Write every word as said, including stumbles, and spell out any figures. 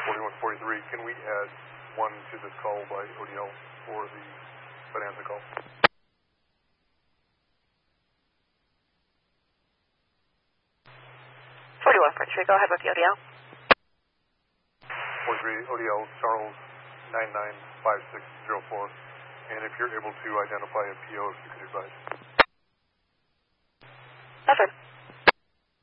forty-one forty-three, can we add one to this call by O D L for the Bonanza call? forty-one forty-three, go ahead with the O D L. forty-three, O D L, Charles nine nine five six zero four. And if you're able to identify a P O, if you could advise. Affirm.